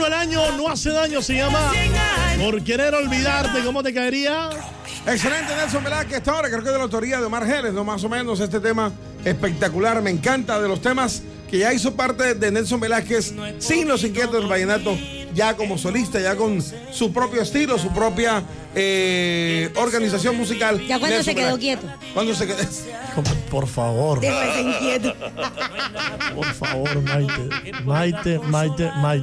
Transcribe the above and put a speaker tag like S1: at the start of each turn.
S1: el año no hace daño, se llama Por Querer Olvidarte. ¿Cómo te caería?
S2: Excelente, Nelson Velázquez. Esta hora creo que es de la autoría de Omar Geles, ¿no? Más o menos este tema espectacular. Me encanta, de los temas que ya hizo parte de Nelson Velázquez sin los Inquietos del Vallenato, ya como solista, ya con su propio estilo, su propia organización musical.
S3: Ya cuando
S2: Nelson
S3: se quedó
S2: Velázquez.
S3: quieto.
S2: Cuando se quedó.
S1: Por favor.
S3: Déjame ser inquieto.
S1: Por favor, Maite. Maite.